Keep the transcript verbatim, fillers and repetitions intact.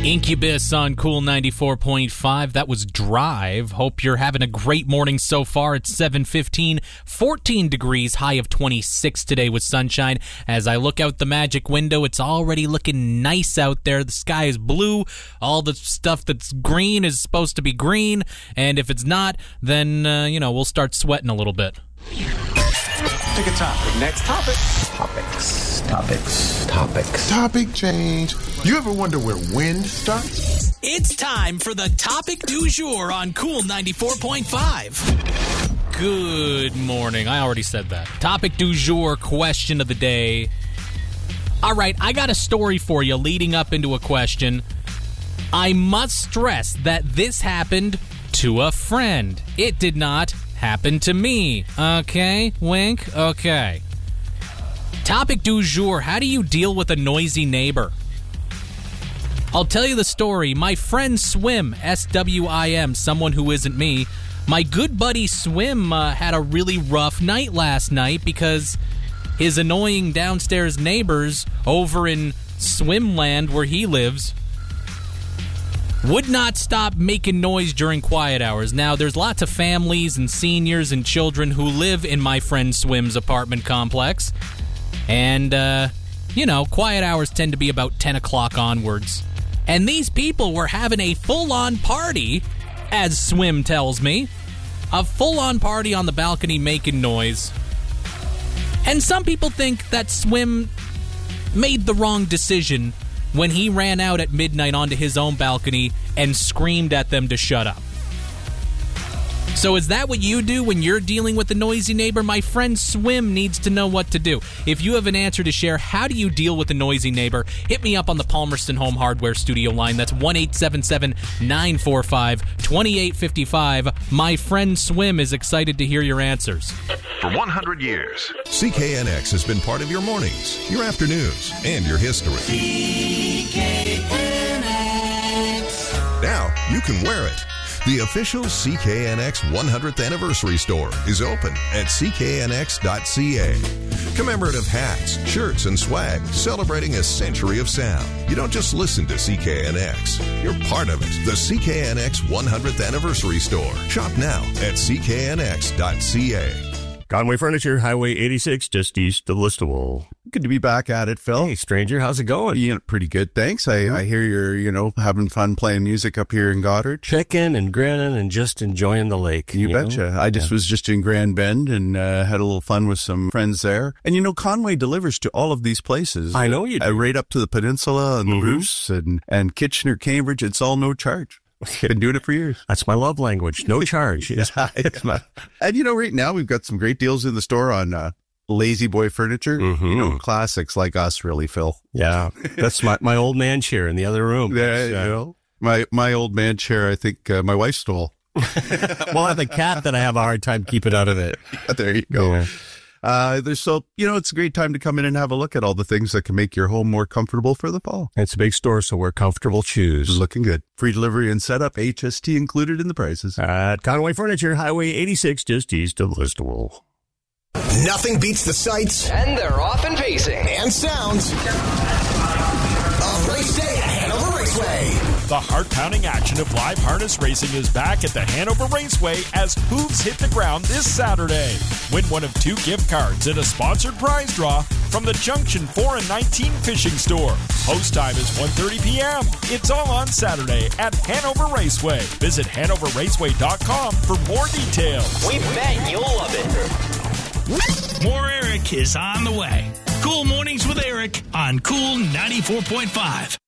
Incubus on Cool ninety-four point five. That was Drive. Hope you're having a great morning so far. It's seven fifteen, fourteen degrees, high of twenty-six today with sunshine. As I look out the magic window, it's already looking nice out there. The sky is blue. All the stuff that's green is supposed to be green. And if it's not, then, uh, you know, we'll start sweating a little bit. Pick a topic. Next topic. Topics, topics, topics. Topic change. You ever wonder where wind starts? It's time for the topic du jour on Cool ninety-four point five. Good morning. I already said that. Topic du jour, question of the day. All right, I got a story for you leading up into a question. I must stress that this happened to a friend. It did not happen to me. Okay? Wink? Okay. Topic du jour, how do you deal with a noisy neighbor? I'll tell you the story. My friend Swim, S W I M, someone who isn't me, my good buddy Swim uh, had a really rough night last night because his annoying downstairs neighbors over in Swimland, where he lives, would not stop making noise during quiet hours. Now, there's lots of families and seniors and children who live in my friend Swim's apartment complex. And, uh, you know, quiet hours tend to be about ten o'clock onwards. And these people were having a full-on party, as Swim tells me. A full-on party on the balcony making noise. And some people think that Swim made the wrong decision when he ran out at midnight onto his own balcony and screamed at them to shut up. So is that what you do when you're dealing with a noisy neighbor? My friend Swim needs to know what to do. If you have an answer to share, how do you deal with a noisy neighbor? Hit me up on the Palmerston Home Hardware studio line. That's one eight seven seven, nine four five, two eight five five. My friend Swim is excited to hear your answers. For one hundred years, C K N X has been part of your mornings, your afternoons, and your history. C K N X. Now you can wear it. The official C K N X one hundredth Anniversary Store is open at c k n x dot c a. Commemorative hats, shirts, and swag celebrating a century of sound. You don't just listen to C K N X. You're part of it. The C K N X one hundredth Anniversary Store. Shop now at c k n x dot c a. Conway Furniture, Highway eighty-six, just east of Listowel. Good to be back at it, Phil. Hey, stranger, how's it going? Yeah, pretty good, thanks. I, mm-hmm. I hear you're, you know, having fun playing music up here in Goddard. Checking and grinning and just enjoying the lake. You, you betcha. Know? I just yeah. was just in Grand Bend and uh, had a little fun with some friends there. And, you know, Conway delivers to all of these places. I know you do. Uh, right up to the Peninsula and the mm-hmm. Bruce and, and Kitchener, Cambridge. It's all no charge. Been doing it for years. That's my love language. No charge. yeah, it's my, and, you know, right now we've got some great deals in the store on uh, Lazy Boy furniture. Mm-hmm. You know, classics like us, really, Phil. Yeah. That's my, my old man chair in the other room. There, you know, my, my old man chair, I think uh, my wife stole. Well, I have a cat that I have a hard time keeping out of it. There you go. Yeah. Uh, there's so, you know, it's a great time to come in and have a look at all the things that can make your home more comfortable for the fall. It's a big store, so we're comfortable choose. Looking good. Free delivery and setup, H S T included in the prices. At Conway Furniture, Highway eighty-six, just east of Listowel. Nothing beats the sights. And they're often pacing. And sounds. A race day at Hanover Raceway. The heart-pounding action of live harness racing is back at the Hanover Raceway as hooves hit the ground this Saturday. Win one of two gift cards and a sponsored prize draw from the Junction four and nineteen Fishing Store. Host time is one thirty p.m. It's all on Saturday at Hanover Raceway. Visit hanover raceway dot com for more details. We bet you'll love it. More Eric is on the way. Cool Mornings with Eric on Cool ninety-four point five.